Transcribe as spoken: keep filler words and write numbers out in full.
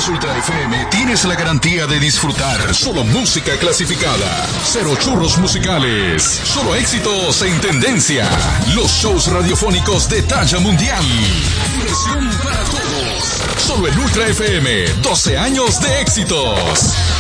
Churros Ultra F M tienes la garantía de disfrutar solo música clasificada. Cero churros musicales. Solo éxitos en tendencia. Los shows radiofónicos de talla mundial. Diversión para todos. Solo el Ultra F M. doce años de éxitos.